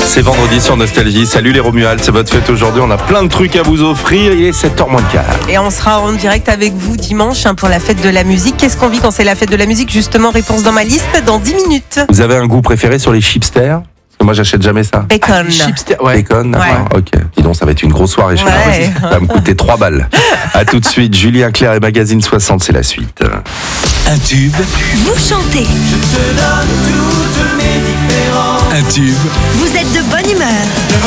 C'est vendredi sur Nostalgie. Salut les Romuald, c'est votre fête aujourd'hui. On a plein de trucs à vous offrir. Il est 7h moins le quart. Et on sera en direct avec vous dimanche pour la fête de la musique. Qu'est-ce qu'on vit quand c'est la fête de la musique? Justement, réponse dans ma liste dans 10 minutes. Vous avez un goût préféré sur les chipsters? Parce que moi, j'achète jamais ça. Bacon. Chipsters, ouais. Bacon, d'accord. Ok. Dis donc, ça va être une grosse soirée chez moi. Ça va me coûter 3 balles. À tout de suite. Julien Clerc et Magazine 60, c'est la suite. Un tube. Vous chantez. Je te donne toutes mes différences. Un tube. Vous êtes de bonne humeur.